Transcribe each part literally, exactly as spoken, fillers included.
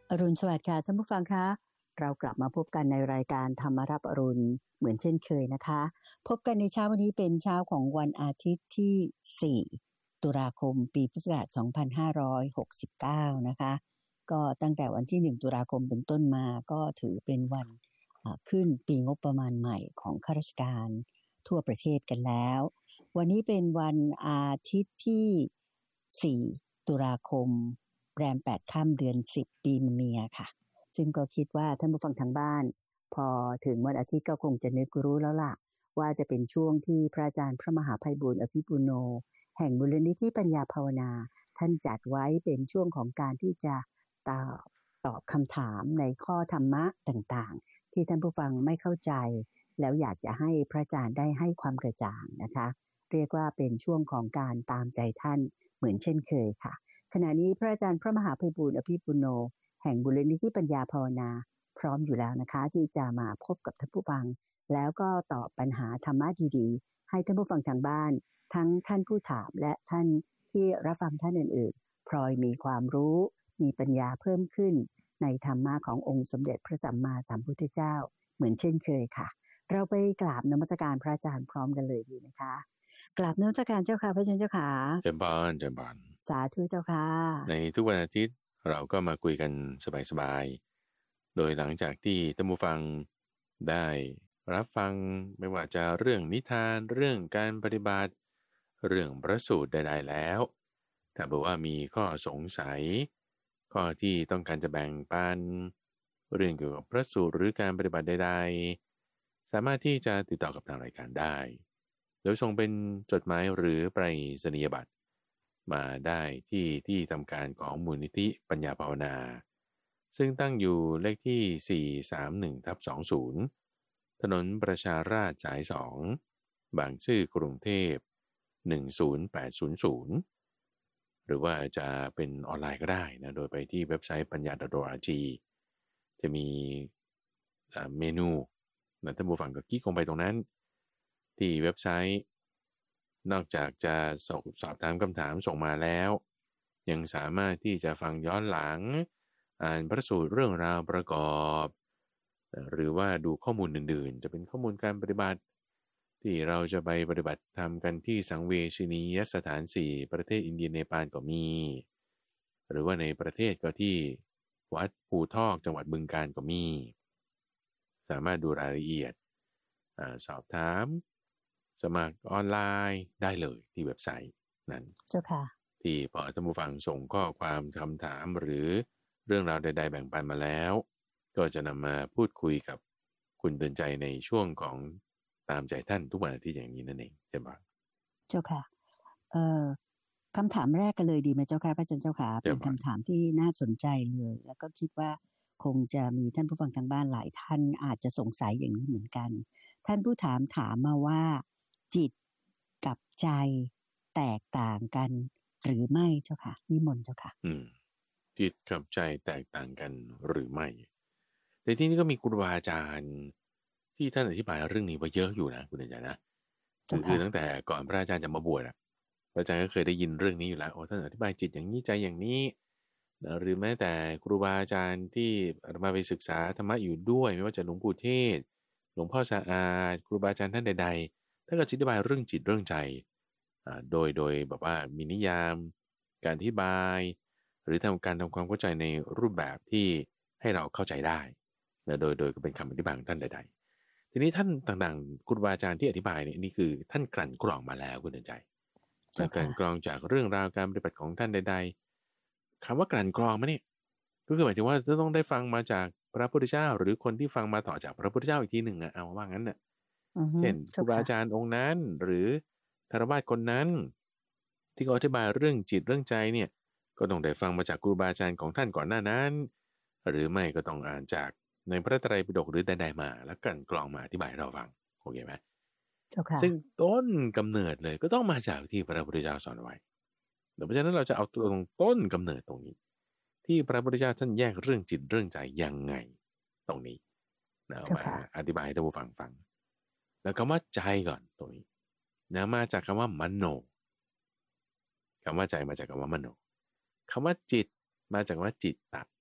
อรุณสวัสดิ์ค่ะท่านผู้ฟังคะเรากลับมาพบกันในรายการธรรมรับอรุณเหมือนเช่นเคยนะคะพบกันในเช้าวันนี้เป็นเช้าของวันอาทิตย์ที่สี่ตุลาคมปีพุทธศักราชสองพันห้าร้อยหกสิบเก้านะคะก็ตั้งแต่วันที่หนึ่งตุลาคมเป็นต้นมาก็ถือเป็นวันขึ้นปีงบประมาณใหม่ของข้าราชการทั่วประเทศกันแล้ววันนี้เป็นวันอาทิตย์ที่สี่ตุลาคมแรมแปดค่ำเดือนสิบปีมะเมียค่ะซึ่งก็คิดว่าท่านผู้ฟังทางบ้านพอถึงวันอาทิตย์ก็คงจะนึกรู้แล้วล่ะว่าจะเป็นช่วงที่พระอาจารย์พระมหาไพบูลย์อภิปุโนแห่งมูลนิธิปัญญาภาวนาท่านจัดไว้เป็นช่วงของการที่จะตอบตอบคำถามในข้อธรรมะต่างๆที่ท่านผู้ฟังไม่เข้าใจแล้วอยากจะให้พระอาจารย์ได้ให้ความกระจ่างนะคะเรียกว่าเป็นช่วงของการตามใจท่านเหมือนเช่นเคยค่ะขณะนี้พระอาจารย์พระมหาไพบูลย์อภิปุโนแห่งมูลนิธิปัญญาภาวนาพร้อมอยู่แล้วนะคะที่จะมาพบกับท่านผู้ฟังแล้วก็ตอบปัญหาธรรมะดีๆให้ท่านผู้ฟังทางบ้านทั้งท่านผู้ถามและท่านที่รับฟังท่านอื่นๆพลอยมีความรู้มีปัญญาเพิ่มขึ้นในธรรมะขององค์สมเด็จพระสัมมาสัมพุทธเจ้าเหมือนเช่นเคยค่ะเราไปกราบนมัสการพระอาจารย์พร้อมกันเลยดีไหมคะกราบนมัสการเจ้าค่ะพระอาจารย์เจ้าค่ะเจริญพรเจริญพรสาธุเจ้าค่ะในทุกวันอาทิตย์เราก็มาคุยกันสบายๆโดยหลังจากที่ท่านผู้ฟังได้รับฟังไม่ว่าจะเรื่องนิทานเรื่องการปฏิบัติเรื่องพระสูตรใดๆแล้วถ้าบอกว่ามีข้อสงสัยข้อที่ต้องการจะแบ่งปันเรื่องเกี่ยวกับพระสูตรหรือการปฏิบัติใดๆสามารถที่จะติดต่อกับทางรายการได้โดยส่งเป็นจดหมายหรือไปรษณียบัตรมาได้ที่ที่ทำการของมูลนิธิปัญญาภาวนาซึ่งตั้งอยู่เลขที่สี่ สาม หนึ่ง ทับ สองสิบถนนประชาราษฎร์สายสองบางซื่อกรุงเทพหนึ่ง ศูนย์ แปด ศูนย์ ศูนย์หรือว่าจะเป็นออนไลน์ก็ได้นะโดยไปที่เว็บไซต์ปัญญา .org จะมีเมนูนะท่านผู้ฟังก็คลิกลงไปตรงนั้นที่เว็บไซต์นอกจากจะสอบสอบถามคำถามส่งมาแล้วยังสามารถที่จะฟังย้อนหลังอ่านพระสูตรเรื่องราวประกอบหรือว่าดูข้อมูลอื่นๆจะเป็นข้อมูลการปฏิบัติที่เราจะไปปฏิบัติทำกันที่สังเวชนียสถานสี่ประเทศอินเดียเนปาลก็มีหรือว่าในประเทศก็ที่วัดภูทอกจังหวัดบึงกาฬก็มีสามารถดูรายละเอียดสอบถามสมัครออนไลน์ได้เลยที่เว็บไซต์นั้นเจ้าค่ะที่พอท่านผู้ฟังส่งข้อความคำถามหรือเรื่องราวใดๆแบ่งปันมาแล้วก็จะนำมาพูดคุยกับคุณเตือนใจในช่วงของตามใจท่านทุกวันอาทิตย์อย่างนี้นั่นเองใช่ไหมเจ้าค่ะเอ่อคำถามแรกกันเลยดีไหมเจ้าค่ะพระอาจารย์เจ้าค่ะเป็นคำถามที่น่าสนใจเลยแล้วก็คิดว่าคงจะมีท่านผู้ฟังทางบ้านหลายท่านอาจจะสงสัยอย่างนี้เหมือนกันท่านผู้ถามถามมาว่าจิตกับใจแตกต่างกันหรือไม่เจ้าค่ะนิมนต์เจ้าค่ะอืมจิตกับใจแตกต่างกันหรือไม่แต่ที่นี้ก็มีครูบาอาจารย์ที่ท่านอธิบายเรื่องนี้ไว้เยอะอยู่นะคุณอาจารย์นะคือคือตั้งแต่ก่อนพระอาจารย์จะมาบวชอ่ะพระอาจารย์ก็เคยได้ยินเรื่องนี้อยู่แล้วโอ้ท่านอธิบายจิตอย่างนี้ใจอย่างนี้หรือแม้แต่ครูบาอาจารย์ที่มาไปศึกษาธรรมะอยู่ด้วยไม่ว่าจะหลวงปู่เทศหลวงพ่อสะอาดครูบาอาจารย์ท่านใดๆท่านก็อธิบายเรื่องจิตเรื่องใจอ่าโดยโดยแบบว่ามีนิยามการอธิบายหรือทำการทำความเข้าใจในรูปแบบที่ให้เราเข้าใจได้นะโดยโดยก็เป็นคำอธิบายของท่านใดๆทีนี้ท่านต่างๆครูบาอาจารย์ที่อธิบายเนี่ยนี่คือท่านกลั่นกรองมาแล้วคุณเดินใจกลั่นกรองจากเรื่องราวการปฏิบัติของท่านใดๆคำว่ากลั่นกรองมาเนี่ยก็คือหมายถึงว่าจะต้องได้ฟังมาจากพระพุทธเจ้าหรือคนที่ฟังมาต่อจากพระพุทธเจ้าอีกทีหนึ่งอะเอาว่างั้นน่ะเช่นครูบาอาจารย์องค์นั้นหรือคารวะคนนั้นที่เขาอธิบายเรื่องจิตเรื่องใจเนี่ยก็ต้องได้ฟังมาจากครูบาอาจารย์ของท่านก่อนหน้านั้นหรือไม่ก็ต้องอ่านจากในพระไตรปิฎกหรือใดๆมาแล้วกันกรองมาอธิบายให้เราฟังโอเคไหมซึ่งต้นกำเนิดเลยก็ต้องมาจากที่พระพุทธเจ้าสอนไว้เพราะฉะนั้นเราจะเอาตรงต้นกำเนิดตรงนี้ที่พระพุทธเจ้าท่านแยกเรื่องจิตเรื่องใจยังไงตรงนี้นะมาอธิบายให้ท่านผู้ฟังฟังแล้วคำว่าใจก่อนตรงนี้นะมาจากคำว่ามโนคำว่าใจมาจากคำว่ามโนคำว่าจิตมาจากว่าจิตตัด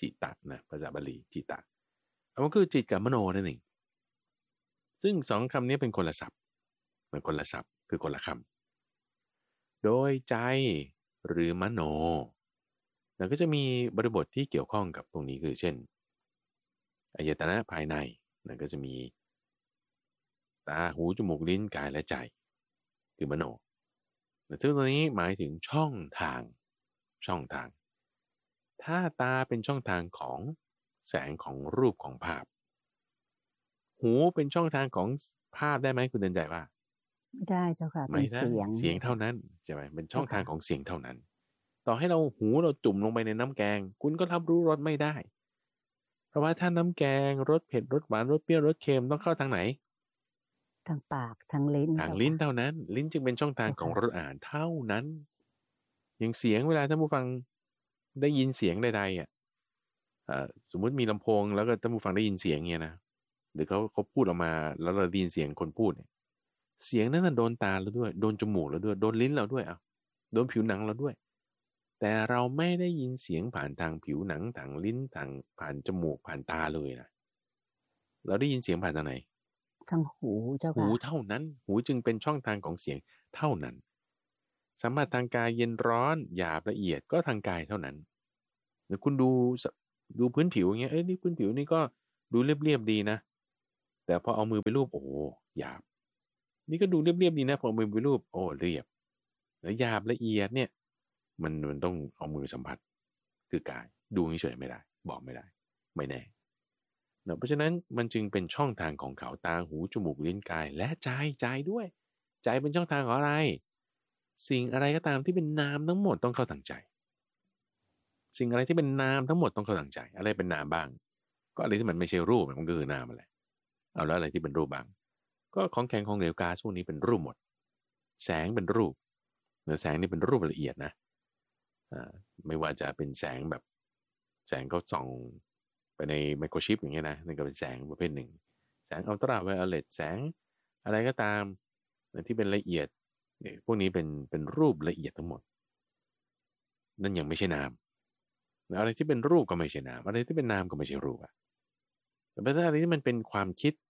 จิตะนะภาษาบาลีจิตะมันคือจิตกับมโนนั่นเองซึ่งสองคำนี้เป็นคนละศัพท์มันคนละศัพท์คือคนละคำโดยใจหรือมโนแล้วก็จะมีบริบทที่เกี่ยวข้องกับตรงนี้คือเช่นอายตนะภายในนั่นก็จะมีตาหูจมูกลิ้นกายและใจคือมโนซึ่งตรงนี้หมายถึงช่องทางช่องทางถ้าตาเป็นช่องทางของแสงของรูปของภาพหูเป็นช่องทางของภาพได้ไหมคุณเดินใจว่าไม่ได้เจ้าค่ะไม่ได้เสียงเสียงเท่านั้นใช่ไหมเป็นช่องทางของเสียงเท่านั้นต่อให้เราหูเราจุ่มลงไปในน้ำแกงคุณก็รับรู้รสไม่ได้เพราะว่าถ้าน้ำแกงรสเผ็ดรสหวานรสเปรี้ยวรสเค็มต้องเข้าทางไหนทางปากทางลิ้นทางลิ้นเท่านั้นลิ้นจึงเป็นช่องทางของรสอาหารเท่านั้นอย่างเสียงเวลาท่านผู้ฟังได้ยินเสียงใดๆอ่ะสมมุติมีลำโพงแล้วก็ท่านผู้ฟังได้ยินเสียงเงี้ยนะหรือเขาเขาพูดออกมาแล้วเราได้ยินเสียงคนพูดเนี่ยเสียงนั้นน่ะโดนตาเราด้วยโดนจมูกเราด้วยโดนลิ้นเราด้วยอ่ะโดนผิวหนังเราด้วยแต่เราไม่ได้ยินเสียงผ่านทางผิวหนังทางลิ้นทางผ่านจมูกผ่านตาเลยนะเราได้ยินเสียงผ่านทางไหนทางหูเจ้าค่ะหูเท่านั้นหูจึงเป็นช่องทางของเสียงเท่านั้นสัมผัสทางกายเย็นร้อนหยาบละเอียดก็ทางกายเท่านั้นหรือคุณดูดูพื้นผิวอย่างเงี้ยเอ้ยนี่พื้นผิวนี่ก็ดูเรียบๆดีนะแต่พอเอามือไปรูปโอ้หยาบนี่ก็ดูเรียบๆดีนะพอเอามือไปรูปโอ้เรียบแล้วหยาบละเอียดเนี่ยมันมันต้องเอามือสัมผัสคือกายดูเฉยๆไม่ได้บอกไม่ได้ไม่แน่เนาะเพราะฉะนั้นมันจึงเป็นช่องทางของเขาตาหูจมูกลิ้นกายและใจใจด้วยใจเป็นช่องทางของอะไรสิ่งอะไรก็ตามที่เป็นนามทั้งหมดต้องเข้าทางใจสิ่งอะไรที่เป็นนามทั้งหมดต้องเข้าทางใจอะไรเป็นนามบ้างก็อะไรที่มันไม่ใช่รูปมันก็คือนามอะไรเอาแล้วอะไรที่เป็นรูปบ้างก็ของแข็งของเหลวก๊าซพวกนี้เป็นรูปหมดแสงเป็นรูปเนื้อแสงนี่เป็นรูปละเอียดนะอ่าไม่ว่าจะเป็นแสงแบบแสงเขาส่องไปในไมโครชิปอย่างเงี้ยนะนั่นก็เป็นแสงประเภทหนึ่งแสงอัลตราไวโอเลตแสงอะไรก็ตามที่เป็นละเอียดเนี่ยพวกนี้เป็นเป็นรูปละเอียดทั้งหมดนั่นยังไม่ใช่นามอะไรที่เป็นรูปก็ไม่ใช่นามอะไรที่เป็นนามก็ไม่ใช่รูปอะแต่เป็นอะไรที่มันเป็นความคิด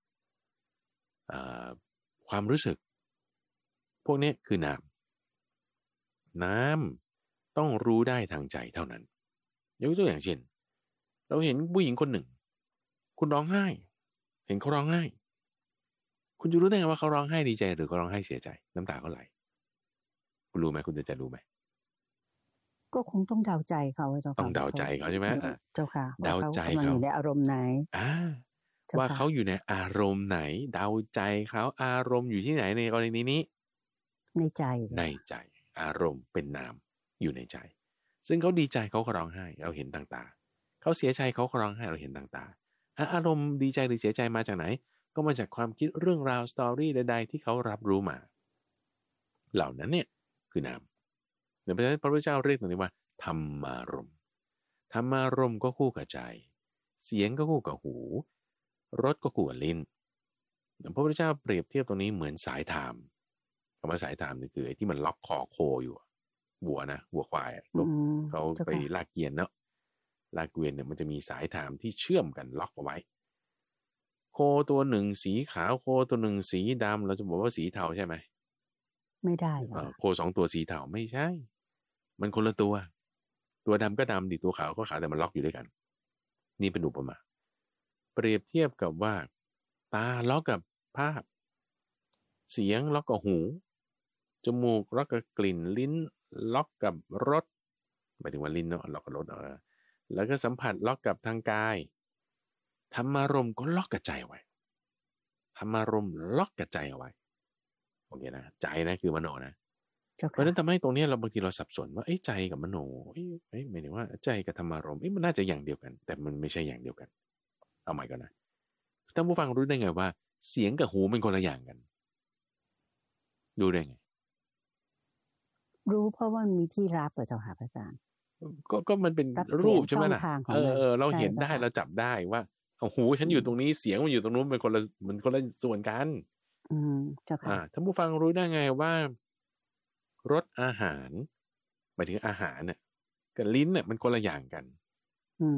ความรู้สึกพวกนี้คือนามนามต้องรู้ได้ทางใจเท่านั้นยกตัวอย่างเช่นเราเห็นผู้หญิงคนหนึ่งคุณร้องไห้เห็นเขาร้องไห้คุณจะรู้ได้ไงว่าเขาร้องไห้ดีใจหรือเขาร้องไห้เสียใจน้ำตาเขาไหลคุณรู้ไหมคุณจะจะรู้ไหมก็คงต้องเดาใจเขาเจ้าค่ะต้องเดาใจเขาใช่ไหมเจ้าค่ะเดาใจเขาอยู่ในอารมณ์ไหนอ่าว่าเขาอยู่ในอารมณ์ไหนเดาใจเขาอารมณ์อยู่ที่ไหนในกรณีนี้ในใจในใจอารมณ์เป็นนามอยู่ในใจซึ่งเขาดีใจเขาก็ร้องไห้เราเห็นต่างๆเขาเสียใจเขาก็ร้องไห้เราเห็นต่างๆอารมณ์ดีใจหรือเสียใจมาจากไหนก็มาจากความคิดเรื่องราวสตอรี่ใดๆที่เขารับรู้มาเหล่านั้นเนี่ยคือนามเดี๋ยวพระพุทธเจ้าเรียกตรงนี้ว่าธรรมารมณ์ธรรมารมณ์ก็คู่กับใจเสียงก็คู่กับหูรสก็คู่กับลิ้นพระพุทธเจ้าเปรียบเทียบตรงนี้เหมือนสายธามคำว่าสายธามนี่คือไอ้ที่มันล็อกคอโคอยู่วัวนะวัวควายเขาไปลากเกวียนเนาะลากเกวียนเนี่ยมันจะมีสายธามที่เชื่อมกันล็อกเอาไว้โคตัวหนึ่งสีขาวโคตัวหนึ่งสีดำเราจะบอกว่าสีเทาใช่ไหมไม่ได้โคสองตัวสีเทาไม่ใช่มันคนละตัวตัวดำก็ดำดิตัวขาวก็ขาวแต่มันล็อกอยู่ด้วยกันนี่เป็นอุปมาเปรียบเทียบกับว่าตาล็อกกับภาพเสียงล็อกกับหูจมูกล็อกกับกลิ่นลิ้นล็อกกับรสหมายถึงว่าลิ้นเนาะล็อกกับรสเออแล้วก็สัมผัสล็อกกับทางกายธรรมารมณ์ก็ล็อกกับใจไว้ธรรมารมณ์ล็อกกับใจเอาไว้โอเคนะใจนะคือมโนนะเพราะฉะนั้นทำให้ตรงนี้เราบางทีเราสับสนว่าไอ้ใจกับมโนเอ้ยเอ้ยหมายถึงว่าใจกับธรรมารมณ์เอ้ยมันน่าจะอย่างเดียวกันแต่มันไม่ใช่อย่างเดียวกันเอาใหม่ก่อนนะท่านผู้ฟังรู้ได้ไงว่าเสียงกับหูเป็นคนละอย่างกันดูได้ไงรู้เพราะว่ามันมีที่รับเหรอเจ้าค่ะพระอาจารย์ก็ก็มันเป็นรูปใช่ไหมล่ะเออเออเราเห็นได้เราจับได้ว่าเอาหูฉันอยู่ตรงนี้เสียงมันอยู่ตรงนู้นเป็นคนละมันคนละส่วนกันอืมเจ้าค่ะท่านผู้ฟังรู้ได้ไงว่ารสอาหารหมายถึงอาหารเนี่ยกับลิ้นเนี่ยมันคนละอย่างกันอืม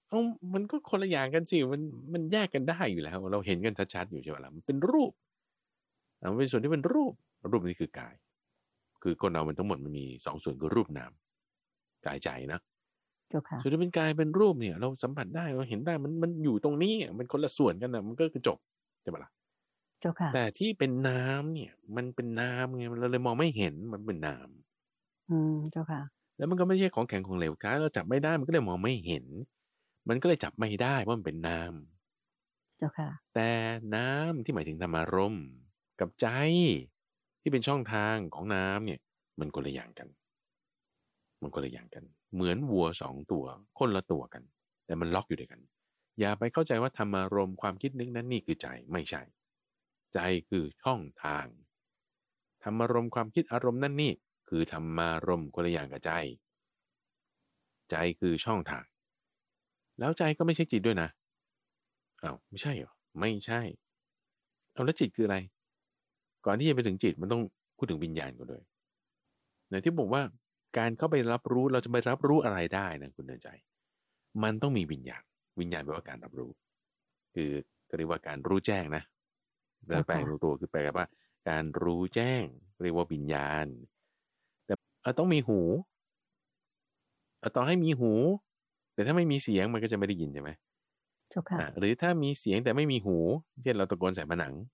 เอ้ามันก็คนละอย่างกันสิมันมันแยกกันได้อยู่แล้วเราเห็นกันชัดๆอยู่ใช่ไหมล่ะมันเป็นรูปมันเป็นส่วนที่เป็นรูปรูปนี้คือกายคือคนเรามันทั้งหมดมันมีสองส่วนคือรูปนามกายใจนะเจ้าค่ะส่วนที่เป็นกายเป็นรูปเนี่ยเราสัมผัสได้เราเห็นได้มันมันอยู่ตรงนี้มันคนละส่วนกันนะมันก็คือจบใช่ไหมล่ะเจ้าค่ะแต่ที่เป็นน้ำเนี่ยมันเป็นน้ำไงเราเลยมองไม่เห็นมันเป็นน้ำอืมเจ้าค่ะแล้วมันก็ไม่ใช่ของแข็งของเหลวก๊าซเราจับไม่ได้มันก็เลยมองไม่เห็นมันก็เลยจับไม่ได้ว่ามันเป็นน้เจ้าค่ะำแต่น้ำที่หมายถึงธรรมารมณ์กับใจที่เป็นช่องทางของน้ำเนี่ยมันคนละอย่างกันมันคนละอย่างกันเหมือนวัวสองตัวคนละตัวกันแต่มันล็อกอยู่ด้วยกันอย่าไปเข้าใจว่าธรรมารมณ์ความคิดนึกนั้นนี่คือใจไม่ใช่ใจคือช่องทางธรรมารมณ์ความคิดอารมณ์นั่นนี่คือธรรมารมณ์คนละอย่างกับใจใจคือช่องทางแล้วใจก็ไม่ใช่จิตด้วยนะอ้าวไม่ใช่เหรอไม่ใช่เอาแล้วจิตคืออะไรก่อนที่จะไปถึงจิตมันต้องพูดถึงวิญญาณก่อนด้วยในที่บอกว่าการเข้าไปรับรู้เราจะไปรับรู้อะไรได้นะคุณเดินใจมันต้องมีวิญญาณวิญญาณแปลว่าการรับรู้คือก็เรียกว่าการรู้แจ้งนะแล้วแปลงตัวคือแปลว่าการรู้แจ้งเรียกว่าวิญญาณแต่ต้องมีหูต่อให้มีหูแต่ถ้าไม่มีเสียงมันก็จะไม่ได้ยินใช่ไหมเจ้าค่ะอ่าหรือถ้ามีเสียงแต่ไม่มีหูเช่นเราตะโกนใส่ผนัง